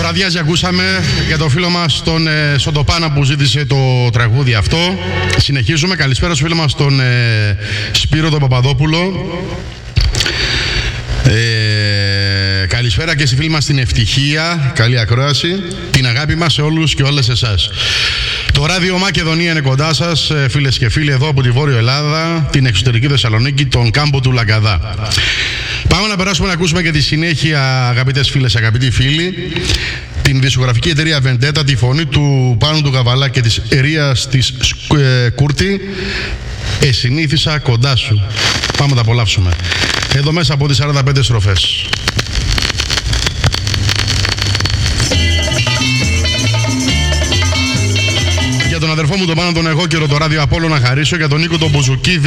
Βραδιάζει ακούσαμε για το φίλο μας τον Σοντοπάνα που ζήτησε το τραγούδι αυτό. Συνεχίζουμε. Καλησπέρα στο φίλο μας τον Σπύρο τον Παπαδόπουλο. Καλησπέρα και στη φίλη μας την Ευτυχία. Καλή ακρόαση. Την αγάπη μας σε όλους και όλες εσάς. Το ράδιο Μακεδονία είναι κοντά σας, φίλες και φίλοι, εδώ από τη Βόρειο Ελλάδα, την εξωτερική Θεσσαλονίκη, τον κάμπο του Λαγκαδά. Πάμε να περάσουμε να ακούσουμε και τη συνέχεια, αγαπητές φίλες, αγαπητοί φίλοι, την δισκογραφική εταιρεία Vendetta, τη φωνή του Πάνου του Καβαλά και της Ερίας της Κούρτη. Εσυνήθισα κοντά σου. Πάμε να τα απολαύσουμε. Εδώ μέσα από τις 45 στροφές. Για τον αδερφό μου τον Πάνο τον εγώ καιρο το ράδιο Απόλλωνα να χαρίσω, για τον Νίκο τον Μπουζουκίδη